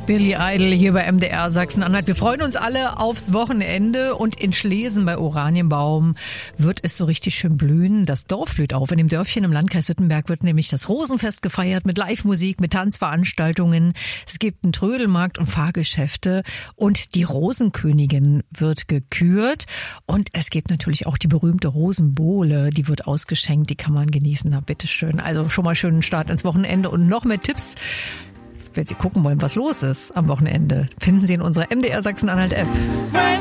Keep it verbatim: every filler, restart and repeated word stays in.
Billy Idol hier bei M D R Sachsen-Anhalt. Wir freuen uns alle aufs Wochenende und in Schlesen bei Oranienbaum wird es so richtig schön blühen. Das Dorf blüht auf. In dem Dörfchen im Landkreis Wittenberg wird nämlich das Rosenfest gefeiert mit Live-Musik, mit Tanzveranstaltungen. Es gibt einen Trödelmarkt und Fahrgeschäfte und die Rosenkönigin wird gekürt und es gibt natürlich auch die berühmte Rosenbowle, die wird ausgeschenkt, die kann man genießen. Na, bitteschön. Also schon mal schönen Start ins Wochenende und noch mehr Tipps. Wenn Sie gucken wollen, was los ist am Wochenende, finden Sie in unserer M D R Sachsen-Anhalt-App.